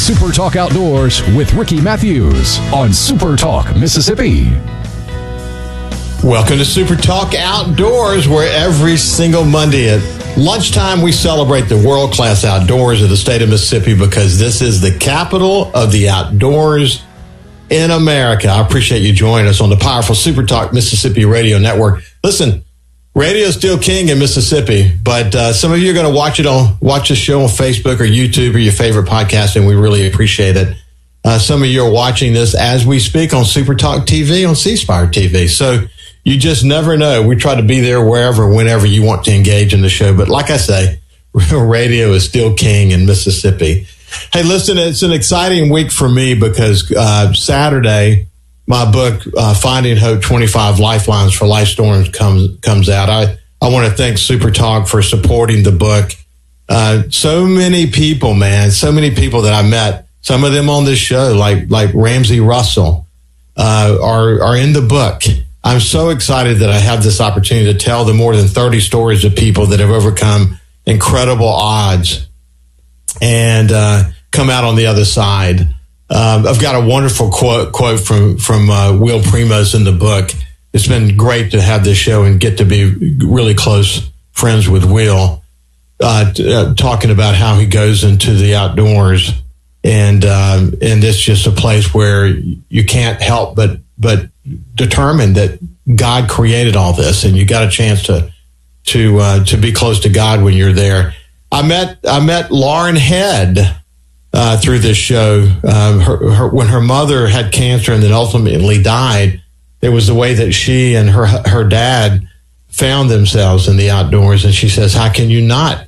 Super Talk Outdoors with Ricky Matthews on Super Talk Mississippi. Welcome to Super Talk Outdoors, where every single Monday at lunchtime we celebrate the world-class outdoors of the state of Mississippi, because this is the capital of the outdoors in America. I appreciate you joining us on the powerful Super Talk Mississippi Radio Network. Listen, radio is still king in Mississippi, but some of you are going to watch the show on Facebook or YouTube or your favorite podcast, and we really appreciate it. Some of you are watching this as we speak on Super Talk TV on C Spire TV. So you just never know. We try to be there wherever, whenever you want to engage in the show. But like I say, radio is still king in Mississippi. Hey, listen, it's an exciting week for me because Saturday, my book, Finding Hope, 25 Lifelines for Life Storms, comes out. I want to thank Super Talk for supporting the book. So many people, man, so many people that I met, some of them on this show, like Ramsey Russell, are in the book. I'm so excited that I have this opportunity to tell the more than 30 stories of people that have overcome incredible odds and come out on the other side. I've got a wonderful quote from Will Primos in the book. It's been great to have this show and get to be really close friends with Will, talking about how he goes into the outdoors, and it's just a place where you can't help but determine that God created all this, and you got a chance to be close to God when you're there. I met Lauren Head through this show. When her mother had cancer and then ultimately died, it was the way that she and her dad found themselves in the outdoors. And she says, "How can you not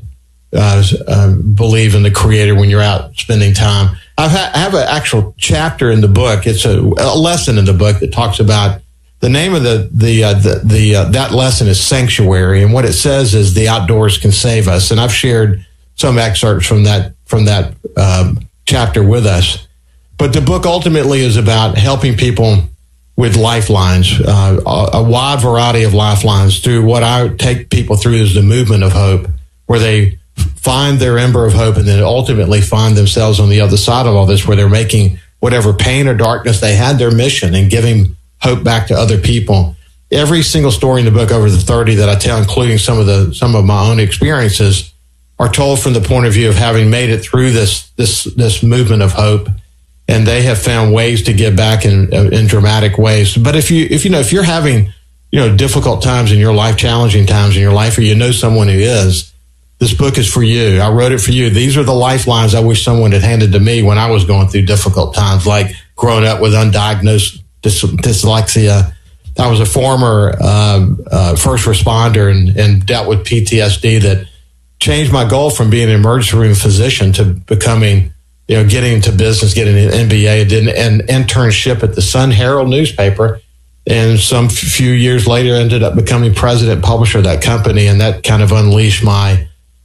believe in the Creator when you're out spending time?" I have an actual chapter in the book. It's a lesson in the book that talks about the name of that lesson is Sanctuary, and what it says is the outdoors can save us. And I've shared some excerpts from that chapter with us. But the book ultimately is about helping people with lifelines, a wide variety of lifelines through what I take people through is the movement of hope, where they find their ember of hope and then ultimately find themselves on the other side of all this, where they're making whatever pain or darkness they had their mission and giving hope back to other people. Every single story in the book, over the 30 that I tell, including some of my own experiences, are told from the point of view of having made it through this movement of hope, and they have found ways to give back in dramatic ways. But if you're having difficult times in your life, challenging times in your life, or you know someone who is, this book is for you. I wrote it for you. These are the lifelines I wish someone had handed to me when I was going through difficult times, like growing up with undiagnosed dyslexia. I was a former first responder and dealt with PTSD that changed my goal from being an emergency room physician to becoming, getting into business, getting an MBA. I did an internship at the Sun Herald newspaper, and some few years later ended up becoming president and publisher of that company, and that kind of unleashed my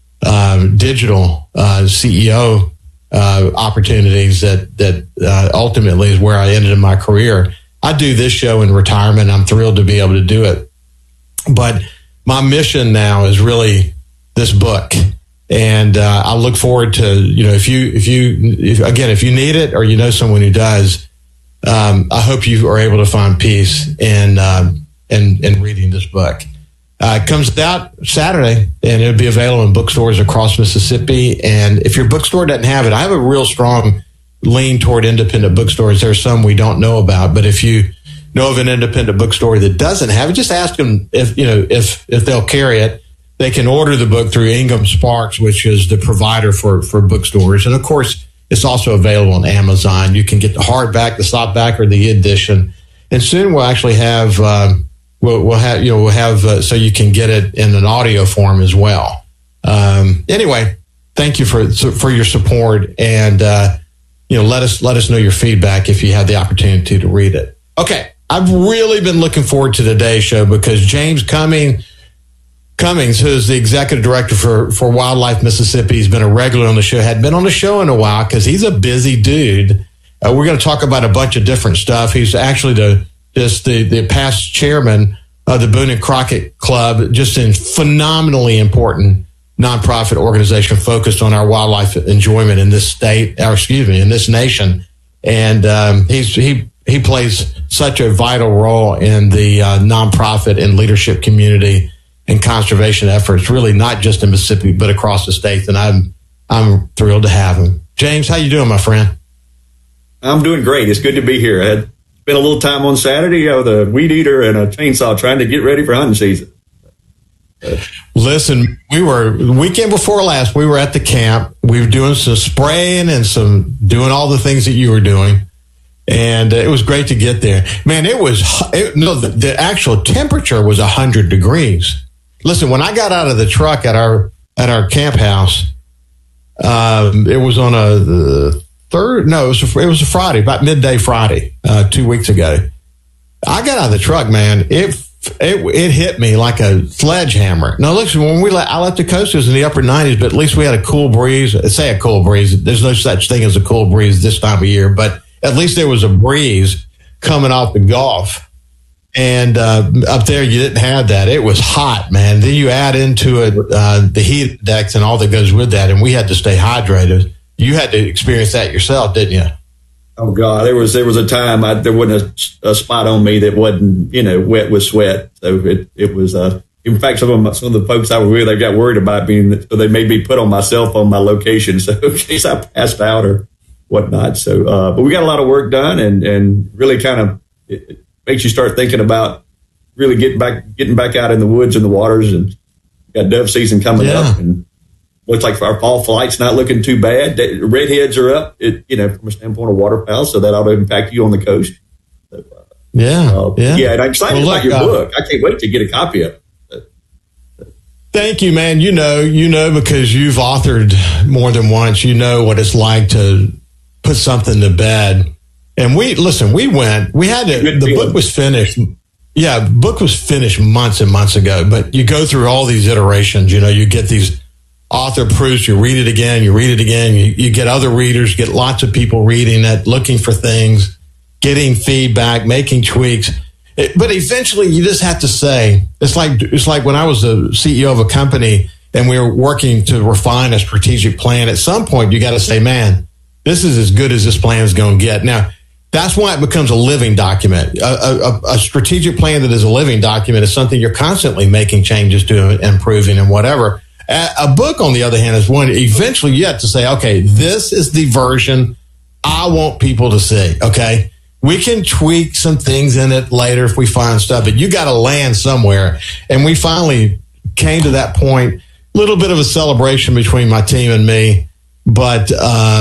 digital CEO opportunities that ultimately is where I ended in my career. I do this show in retirement. I'm thrilled to be able to do it. But my mission now is really this book. And I look forward to, if you need it or you know someone who does, I hope you are able to find peace in reading this book. It comes out Saturday, and it'll be available in bookstores across Mississippi. And if your bookstore doesn't have it, I have a real strong lean toward independent bookstores. There's some we don't know about, but if you know of an independent bookstore that doesn't have it, just ask them if they'll carry it. They can order the book through Ingham Sparks, which is the provider for bookstores. And of course, it's also available on Amazon. You can get the hardback, the softback, or the e-edition. And soon we'll actually have, we'll have so you can get it in an audio form as well. Anyway, thank you for your support, and let us know your feedback if you have the opportunity to read it. Okay, I've really been looking forward to today's show because James Cummings, who is the executive director for Wildlife Mississippi, he's been a regular on the show, hadn't been on the show in a while because he's a busy dude. We're going to talk about a bunch of different stuff. He's actually the past chairman of the Boone and Crockett Club, just in phenomenally important nonprofit organization focused on our wildlife enjoyment in this state, in this nation. And he plays such a vital role in the nonprofit and leadership community and conservation efforts, really not just in Mississippi, but across the state. And I'm thrilled to have him. James, how you doing, my friend? I'm doing great. It's good to be here. I had spent a little time on Saturday with a weed eater and a chainsaw trying to get ready for hunting season. Listen, the weekend before last, we were at the camp. We were doing some spraying and doing all the things that you were doing. And it was great to get there. Man, the actual temperature was 100 degrees. Listen, when I got out of the truck at our camp house, it was on it was a Friday, about midday Friday, 2 weeks ago. I got out of the truck, man. It hit me like a sledgehammer. Now, listen, when I left the coast, it was in the upper 90s, but at least we had a cool breeze. Say a cool breeze. There's no such thing as a cool breeze this time of year, but at least there was a breeze coming off the Gulf. And up there, you didn't have that. It was hot, man. Then you add into it the heat index and all that goes with that, and we had to stay hydrated. You had to experience that yourself, didn't you? Oh God, there was a time there wasn't a spot on me that wasn't wet with sweat. So it was. In fact, some of the folks I was with, they got worried about so they made me put on my cell phone my location, so in case I passed out or whatnot. So, but we got a lot of work done, and really kind of it makes you start thinking about really getting back out in the woods and the waters, and got dove season coming up, and looks like our fall flight's not looking too bad. Redheads are up, from a standpoint of waterfowl, so that ought to impact you on the coast. So, yeah. And I'm excited about your book. I can't wait to get a copy of it. Thank you, man. You know, because you've authored more than once. You know what it's like to put something to bed. And the book was finished. Yeah, the book was finished months and months ago, but you go through all these iterations. You get these author proofs, you read it again, you get other readers, get lots of people reading it, looking for things, getting feedback, making tweaks. But eventually you just have to say, it's like when I was the CEO of a company and we were working to refine a strategic plan. At some point you got to say, man, this is as good as this plan is going to get. Now, that's why it becomes a living document. A strategic plan that is a living document is something you're constantly making changes to, improving and whatever. A book, on the other hand, is one eventually you have to say, okay, this is the version I want people to see. Okay. We can tweak some things in it later if we find stuff, but you got to land somewhere. And we finally came to that point, a little bit of a celebration between my team and me. But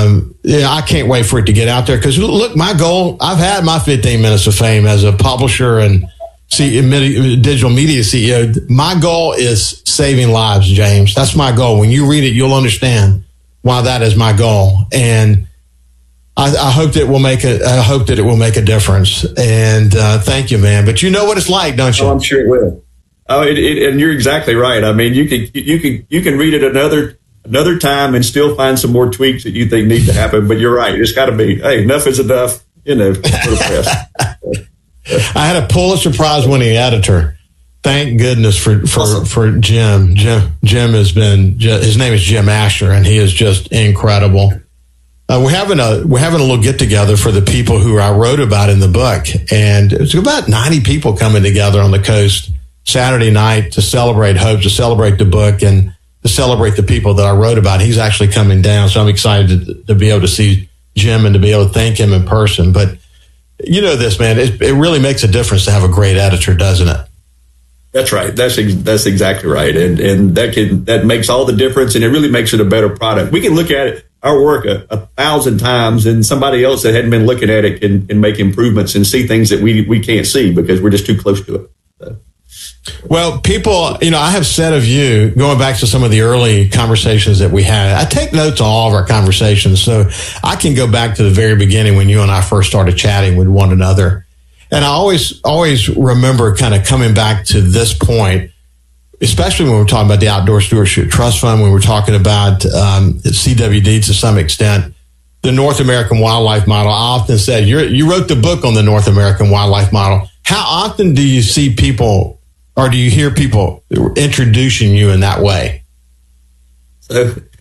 I can't wait for it to get out there because, look, my goal, I've had my 15 minutes of fame as a publisher and digital media CEO. My goal is saving lives, James. That's my goal. When you read it, you'll understand why that is my goal. And I hope that it will make a difference. And thank you, man. But you know what it's like, don't you? Oh, I'm sure it will. Oh, and you're exactly right. I mean, you can read it another time and still find some more tweaks that you think need to happen. But you're right. It's got to be, hey, enough is enough, for the press. I had a Pulitzer Prize winning editor. Thank goodness for Jim. Jim has been, his name is Jim Asher, and he is just incredible. We're having a little get together for the people who I wrote about in the book, and it's about 90 people coming together on the coast Saturday night to celebrate Hope, to celebrate the book, and to celebrate the people that I wrote about. He's actually coming down, so I'm excited to be able to see Jim and to be able to thank him in person. But you know this, man, it really makes a difference to have a great editor, doesn't it? That's right. That's exactly right. And that makes all the difference, and it really makes it a better product. We can look at it, our work 1,000 times, and somebody else that hadn't been looking at it can make improvements and see things that we can't see because we're just too close to it. So. Well, people, I have said of you, going back to some of the early conversations that we had, I take notes on all of our conversations, so I can go back to the very beginning when you and I first started chatting with one another. And I always remember kind of coming back to this point, especially when we're talking about the Outdoor Stewardship Trust Fund, when we're talking about CWD to some extent, the North American Wildlife Model. I often said, you wrote the book on the North American Wildlife Model. How often do you see people, or do you hear people introducing you in that way? So